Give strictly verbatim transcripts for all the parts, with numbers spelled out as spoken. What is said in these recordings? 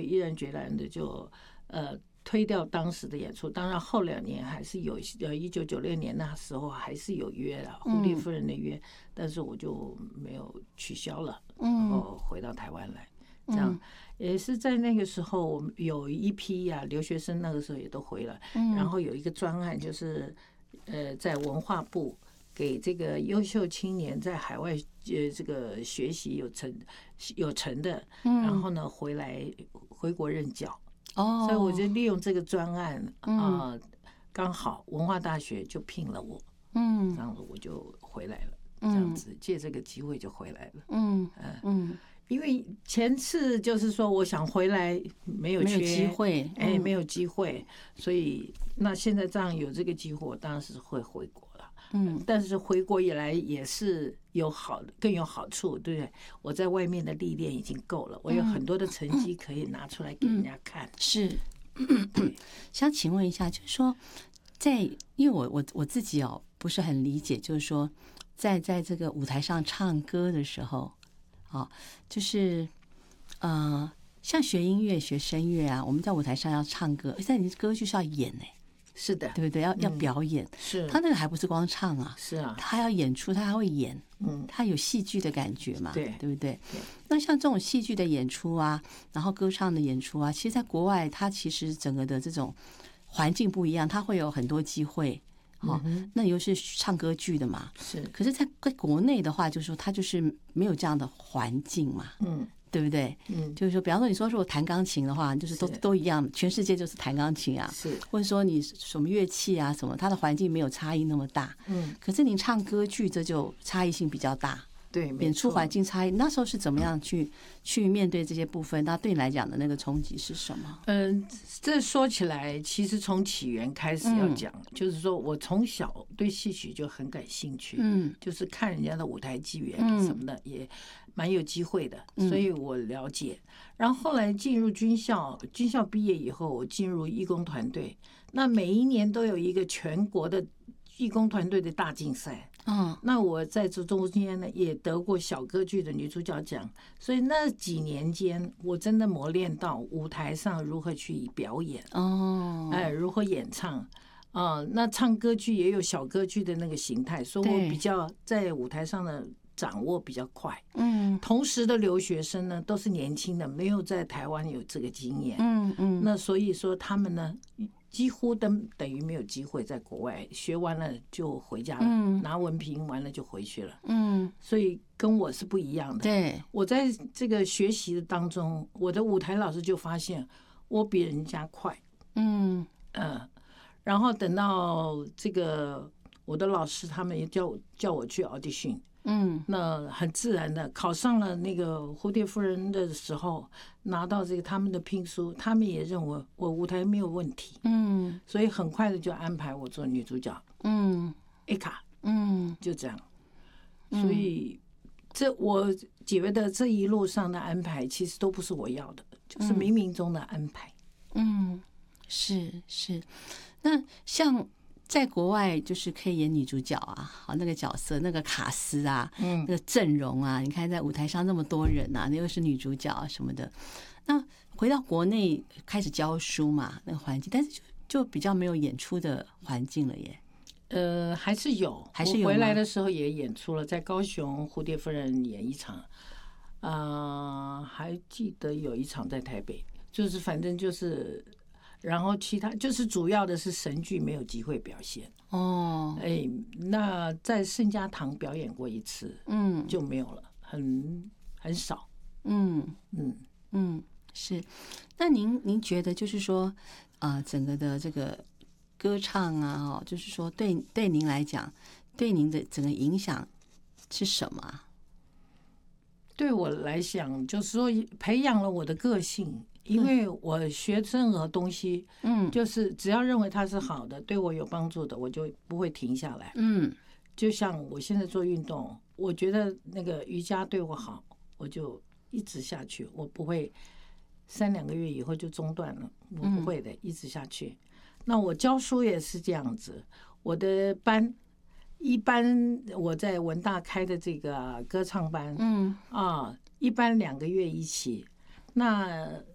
毅然决然的就呃推掉当时的演出。当然后两年还是有，呃，一九九六年那时候还是有约了蝴蝶夫人的约，但是我就没有取消了，然后回到台湾来。这样也是在那个时候，我们有一批呀、啊、留学生，那个时候也都回了。然后有一个专案，就是呃，在文化部给这个优秀青年在海外呃这个学习有成有成的，然后呢回来回国任教。哦，所以我就利用这个专案啊，刚、呃、好文化大学就聘了我，嗯，这样子我就回来了，这样子借这个机会就回来了，嗯嗯。嗯，因为前次就是说，我想回来没有缺没有机会， 哎，没有机会，所以那现在这样有这个机会，我当然是会回国了。嗯，但是回国以来也是有好的，更有好处，对不对？我在外面的历练已经够了，我有很多的成绩可以拿出来给人家看。嗯、 是，想请问一下，就是说，在因为我我我自己哦不是很理解，就是说，在在这个舞台上唱歌的时候。哦，就是呃，像学音乐、学声乐啊，我们在舞台上要唱歌，现在你歌剧是要演哎、欸， 是的， 对不对？要要表演， 是他那个还不是光唱啊， 是啊， 他还要演出，他还会演，嗯，他有戏剧的感觉嘛， 对， 对不对？那像这种戏剧的演出啊，然后歌唱的演出啊，其实在国外，它其实整个的这种环境不一样，它会有很多机会。哦，那又是唱歌剧的嘛， 是。 可是在在国内的话，就是说它就是没有这样的环境嘛，嗯，对不对？嗯，就是说，比方说你说如果弹钢琴的话，就是都都一样，全世界就是弹钢琴啊， 是。 或者说你什么乐器啊什么，它的环境没有差异那么大，嗯。可是您唱歌剧，这就差异性比较大。 对， 演出环境差异，那时候是怎么样去去面对这些部分？那对你来讲的那个冲击是什么？ 嗯，这说起来，其实从起源开始要讲，嗯、就是说我从小对戏曲就很感兴趣，嗯，就是看人家的舞台剧演什么的，嗯、也蛮有机会的，所以我了解。然后后来进入军校，军校毕业以后，我进入义工团队，那每一年都有一个全国的义工团队的大竞赛。嗯，那我在这中间呢，也得过小歌剧的女主角奖，所以那几年间，我真的磨练到舞台上如何去表演哦，哎，如何演唱啊、呃。那唱歌剧也有小歌剧的那个形态，所以我比较在舞台上的掌握比较快。嗯，同时的留学生呢都是年轻的，没有在台湾有这个经验。嗯嗯，那所以说他们呢。几乎等等于没有机会在国外学完了就回家了，嗯、拿文凭完了就回去了。嗯，所以跟我是不一样的。 对， 我在这个学习的当中，我的舞台老师就发现我比人家快。嗯嗯、呃，然后等到这个我的老师他们也叫叫我去 audition。嗯，那很自然的考上了那个蝴蝶夫人的时候，拿到这个他们的聘书，他们也认为我舞台没有问题，嗯，所以很快的就安排我做女主角，嗯 ，A 卡，嗯，就这样，所以这我觉得这一路上的安排其实都不是我要的，就是冥冥中的安排， 嗯，是是，那像。在国外就是可以演女主角啊，好那个角色那个卡司啊，嗯，那个阵容啊，你看在舞台上那么多人啊，那又是女主角啊什么的。那回到国内开始教书嘛，那个环境，但是就就比较没有演出的环境了耶。 呃，还是有， 还是有。 我回来的时候也演出了，在高雄蝴蝶夫人演一场，啊、呃，还记得有一场在台北，就是反正就是。然后其他就是主要的是神剧没有机会表现哦，哎，那在圣家堂表演过一次，嗯，就没有了，很很少， 嗯嗯嗯，是。那您您觉得就是说啊、呃，整个的这个歌唱啊，哦，就是说对对您来讲，对您的整个影响是什么啊？ 对我来讲，就是说培养了我的个性。因为我学任何东西，嗯，就是只要认为它是好的，对我有帮助的，我就不会停下来。嗯，就像我现在做运动，我觉得那个瑜伽对我好，我就一直下去，我不会三两个月以后就中断了，我不会的，一直下去。那我教书也是这样子，我的班一般我在文大开的这个歌唱班，嗯啊，一般两个月一期，那。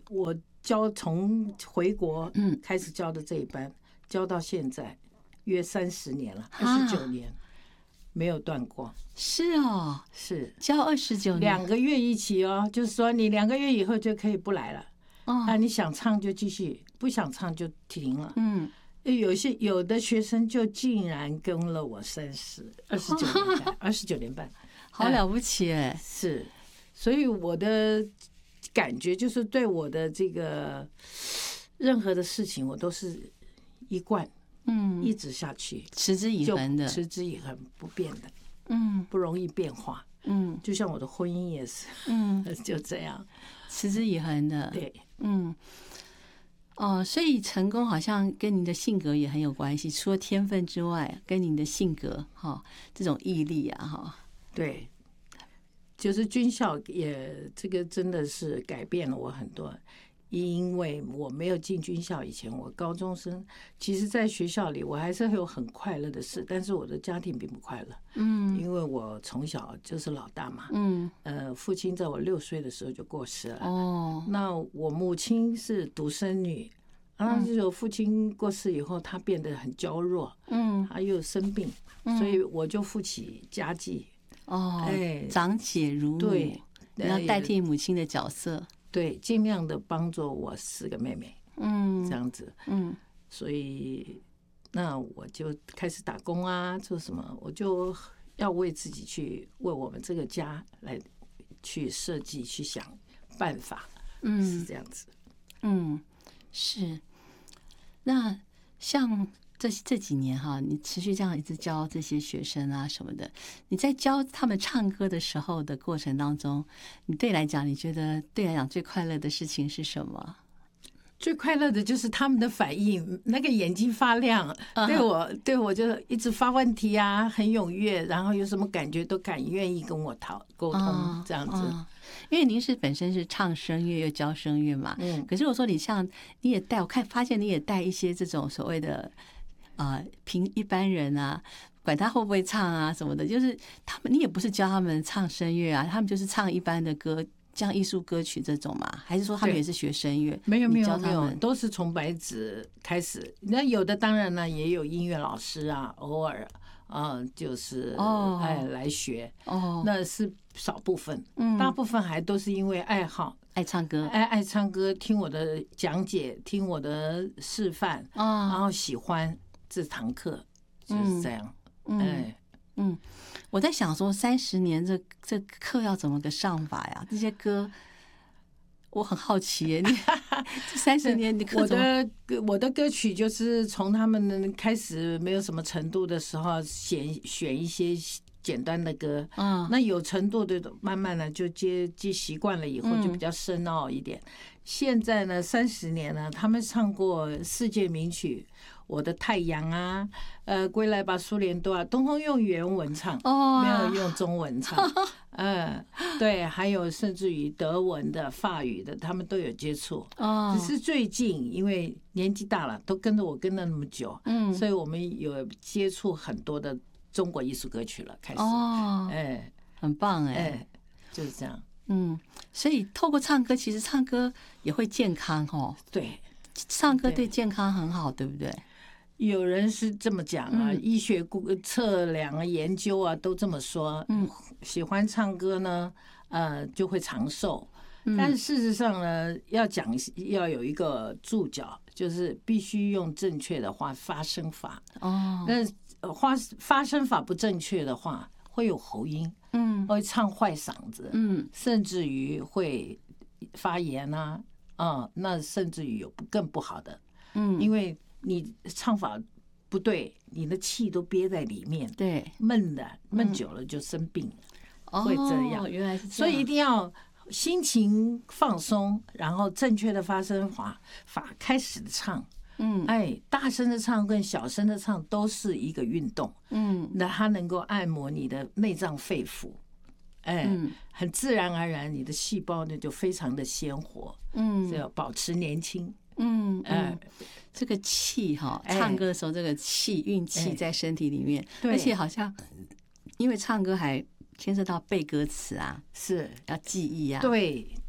我教从回国嗯开始教的这一班，教到现在约三十年了，二十九年。没有断过， 是哦， 是教二十九年， 两个月一期哦，就是说你两个月以后就可以不来了，哦，啊，你想唱就继续，不想唱就停了，嗯，有些有的学生就竟然跟了我三十二十九年半，二十九年半， 好了不起哎， 是，所以我的感觉就是对我的这个任何的事情，我都是一贯。嗯，一直下去， 持之以恒的， 持之以恒，不变的，嗯，不容易变化，嗯，就像我的婚姻也是，嗯，就这样， 持之以恒的， 对， 嗯，哦，所以成功好像跟你的性格也很有关系，除了天分之外，跟你的性格哈，这种毅力啊，哈， 对，就是军校也这个真的是改变了我很多。因为我没有进军校以前，我高中生，其实在学校里我还是有很快乐的事，但是我的家庭并不快乐。嗯，因为我从小就是老大嘛。嗯，呃，父亲在我六岁的时候就过世了。哦，那我母亲是独生女，然后就父亲过世以后，她变得很娇弱。嗯，她又生病，所以我就负起家计。 哦，哎，长姐如母，对，你要代替母亲的角色。 对，尽量的帮助我四个妹妹，嗯，这样子，嗯，所以那我就开始打工啊，做什么，我就要为自己去为我们这个家来去设计、去想办法，嗯，是这样子， 嗯，是。那像这这几年哈，你持续这样一直教这些学生啊什么的，你在教他们唱歌的时候的过程当中，你对来讲，你觉得对来讲最快乐的事情是什么？ 最快乐的就是他们的反应，那个眼睛发亮，对我对我就一直发问题啊，很踊跃，然后有什么感觉都敢愿意跟我讨沟通，这样子。 因为您是本身是唱声乐又教声乐嘛，嗯，可是我说你像你也带，我看发现你也带一些这种所谓的。啊、呃，凭一般人啊，管他会不会唱啊什么的，就是他们，你也不是教他们唱声乐啊，他们就是唱一般的歌，像艺术歌曲这种嘛，还是说他们也是学声乐？ 没有没有没有，都是从白纸开始。那有的当然呢，也有音乐老师啊，偶尔啊、呃，就是哦，哎来学哦，那是少部分，嗯，大部分还都是因为爱好。 爱唱歌， 爱爱唱歌，听我的讲解，听我的示范，哦、然后喜欢这堂课，就是这样。嗯、哎， 嗯，我在想说，三十年这这课要怎么个上法呀？这些歌，我很好奇耶。你这三十年，你我的我的歌曲就是从他们开始没有什么程度的时候，选选一些。简单的歌，嗯，那有程度的，慢慢的就接接习惯了以后，就比较深奥一点。嗯、现在呢，三十年了，他们唱过世界名曲，《我的太阳》啊，呃，《归来吧苏联多》啊，通通用原文唱，哦，没有用中文唱。嗯，对，还有甚至于德文的、法语的，他们都有接触。哦，只是最近因为年纪大了，都跟着我跟了那么久，嗯，所以我们有接触很多的。中国艺术歌曲了，开始哦， 哎，很棒哎， 哎，就是这样， 嗯，所以透过唱歌，其实唱歌也会健康哦， 对， 唱歌对健康很好，对不对？ 有人是这么讲啊，嗯、医学测量啊、研究啊都这么说，嗯，喜欢唱歌呢，呃，就会长寿。但是事实上呢，要讲要有一个注脚，就是必须用正确的话发声法哦。那发发声法不正确的话，会有喉音，嗯，会唱坏嗓子，嗯，甚至于会发炎啊，啊，那甚至于有更不好的，嗯，因为你唱法不对，你的气都憋在里面， 对， 闷的闷久了就生病，会这样， 原来是这样， 所以一定要。心情放松，然后正确的发声法法开始的唱，嗯，哎，大声的唱跟小声的唱都是一个运动，嗯，那它能够按摩你的内脏肺腑，哎，嗯、很自然而然，你的细胞呢就非常的鲜活，嗯，要保持年轻， 嗯，哎，这个气哈，唱歌的时候这个气运气在身体里面，哎、而且好像因为唱歌还。牵涉到背歌词啊， 是要记忆啊， 对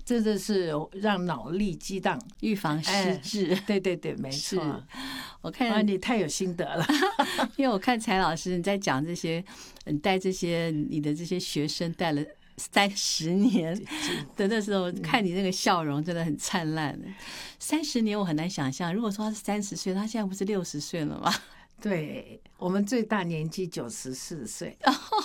真的是让脑力激荡， 预防失智。 哎、对对对，没错。 我看、 啊、你太有心得了， 因为我看柴老师你在讲这些，你带这些你的这些学生带了三十年的那时候，看你那个笑容真的很灿烂。三十年我很难想象，如果说他是三十岁，他现在不是六十岁了吗？ 对，我们最大年纪九十四岁。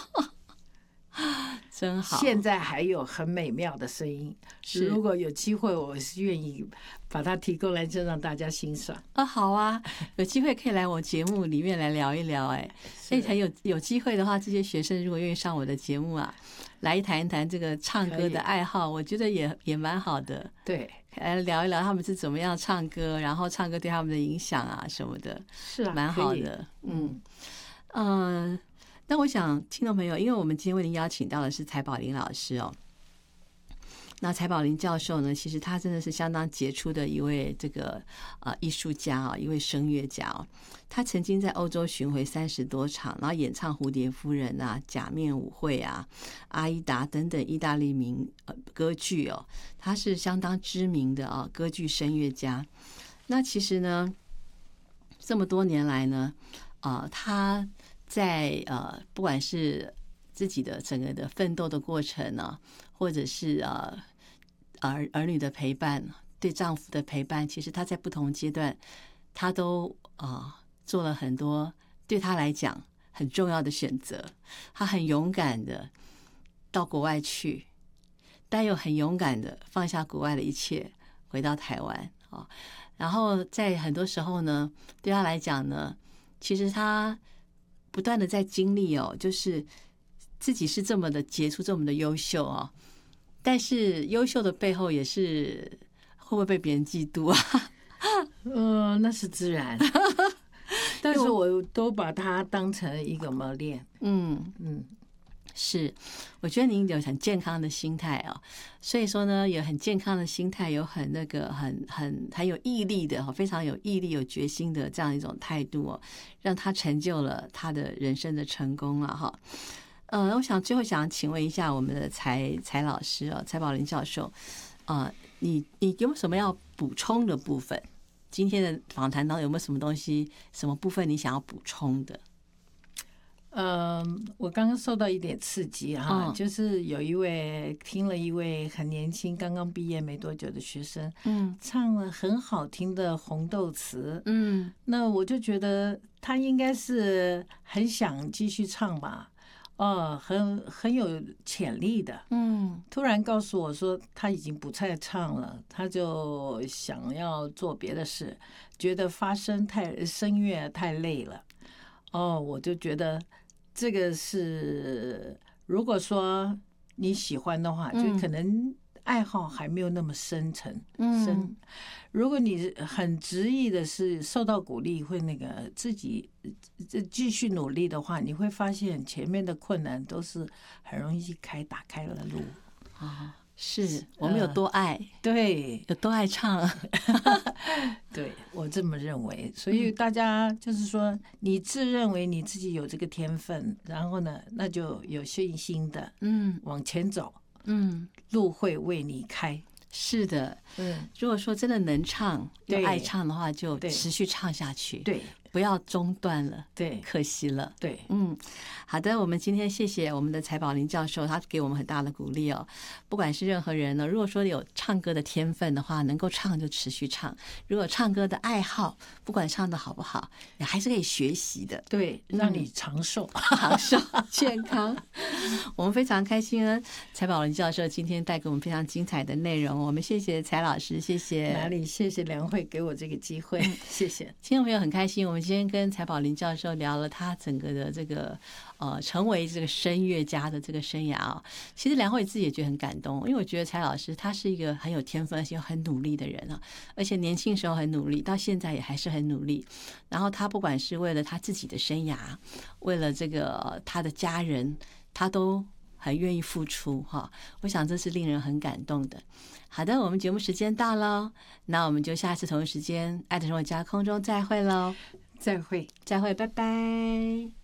真好， 现在还有很美妙的声音。如果有机会，我是愿意把它提供来，就让大家欣赏。 啊，好啊，有机会可以来我节目里面来聊一聊。哎，所以才有有机会的话，这些学生如果愿意上我的节目啊，来谈一谈这个唱歌的爱好，我觉得也也蛮好的。 对， 来聊一聊他们是怎么样唱歌，然后唱歌对他们的影响啊什么的， 是啊， 蛮好的。嗯嗯。那我想听众朋友，因为我们今天为您邀请到的是柴宝玲老师哦。那柴宝玲教授呢，其实他真的是相当杰出的一位这个呃艺术家啊，一位声乐家哦。他曾经在欧洲巡回三十多场，然后演唱《蝴蝶夫人》啊、《假面舞会》啊、《阿依达》等等意大利名呃歌剧哦。他是相当知名的啊歌剧声乐家。那其实呢，这么多年来呢，啊、呃、他。在呃，不管是自己的整个的奋斗的过程呢、啊，或者是呃儿儿女的陪伴，对丈夫的陪伴，其实他在不同阶段，他都啊、呃、做了很多对他来讲很重要的选择。他很勇敢的到国外去，但又很勇敢的放下国外的一切，回到台湾啊、哦。然后在很多时候呢，对他来讲呢，其实他。不断的在经历哦，就是自己是这么的杰出，这么的优秀哦，但是优秀的背后也是会不会被别人嫉妒啊？ 嗯、呃，那是自然，但是我都把它当成一个磨练。嗯嗯。 是，我觉得您有很健康的心态哦，所以说呢，有很健康的心态，有很那个很很很有毅力的非常有毅力、有决心的这样一种态度哦，让他成就了他的人生的成功啊哈。呃，我想最后想请问一下我们的柴柴老师哦，柴宝玲教授啊、呃，你你有没有什么要补充的部分？今天的访谈当中有没有什么东西、什么部分你想要补充的？ 嗯，我刚刚受到一点刺激哈，哦、就是有一位听了一位很年轻、刚刚毕业没多久的学生，嗯，唱了很好听的红豆词，嗯，那我就觉得他应该是很想继续唱吧，哦，很很有潜力的，嗯，突然告诉我说他已经不再唱了，他就想要做别的事，觉得发声太声乐太累了，哦，我就觉得。这个是，如果说你喜欢的话，就可能爱好还没有那么深沉。嗯，深。如果你很执意的是受到鼓励，会那个自己继续努力的话，你会发现前面的困难都是很容易开打开了路啊。是我们有多爱，呃、 对， 有多爱唱， 对我这么认为。所以大家就是说，你自认为你自己有这个天分，然后呢，那就有信心的，嗯，往前走，嗯，路会为你开。 是的，嗯，如果说真的能唱又爱唱的话，就持续唱下去， 对。 不要中断了， 对， 可惜了， 对， 嗯，好的，我们今天谢谢我们的柴宝玲教授，他给我们很大的鼓励哦。不管是任何人呢，如果说有唱歌的天分的话，能够唱就持续唱；如果唱歌的爱好，不管唱的好不好，也还是可以学习的， 对，让你长寿、 嗯、长寿、健康。我们非常开心啊，柴宝玲教授今天带给我们非常精彩的内容，我们谢谢柴老师，谢谢。 哪里？谢谢梁慧给我这个机会，谢谢。 听众朋友很开心，我们今天跟柴宝玲教授聊了他整个的这个呃成为这个声乐家的这个生涯啊、哦。其实梁慧自己也觉得很感动，因为我觉得柴老师他是一个很有天分而且很努力的人啊，而且年轻时候很努力，到现在也还是很努力。然后他不管是为了他自己的生涯，为了这个他的家人，他都很愿意付出哈。我想这是令人很感动的。好的，我们节目时间到了，那我们就下次同一时间爱的生活家空中再会喽。 再会， 再会，拜拜。